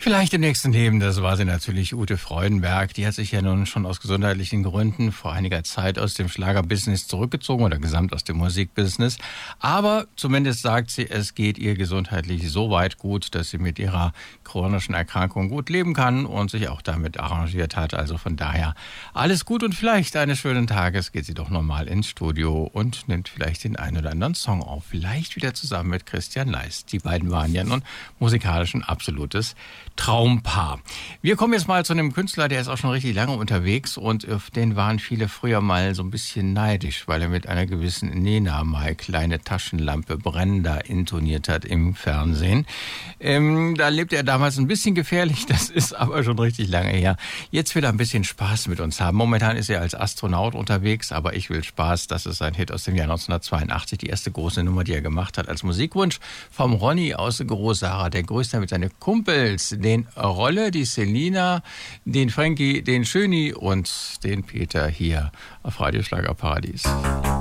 Vielleicht im nächsten Leben, das war sie natürlich, Ute Freudenberg. Die hat sich ja nun schon aus gesundheitlichen Gründen vor einiger Zeit aus dem Schlagerbusiness zurückgezogen oder gesamt aus dem Musikbusiness. Aber zumindest sagt sie, es geht ihr gesundheitlich so weit gut, dass sie mit ihrer chronischen Erkrankung gut leben kann und sich auch damit arrangiert hat. Also von daher alles gut und vielleicht eines schönen Tages geht sie doch nochmal ins Studio und nimmt vielleicht den einen oder anderen Song auf. Vielleicht wieder zusammen mit Christian Leist. Die beiden waren ja nun musikalisch ein absolutes Traumpaar. Wir kommen jetzt mal zu einem Künstler, der ist auch schon richtig lange unterwegs und auf den waren viele früher mal so ein bisschen neidisch, weil er mit einer gewissen Nena mal kleine Taschenlampe brennender intoniert hat im Fernsehen. Da lebte er damals ein bisschen gefährlich, das ist aber schon richtig lange her. Jetzt will er ein bisschen Spaß mit uns haben. Momentan ist er als Astronaut unterwegs, aber ich will Spaß, das ist sein Hit aus dem Jahr 1982, die erste große Nummer, die er gemacht hat als Musikwunsch vom Ronny aus Großsara. Der grüßt damit seine Kumpels, den Rolle, die Selina, den Frankie, den Schöni und den Peter hier auf Radio Schlagerparadies.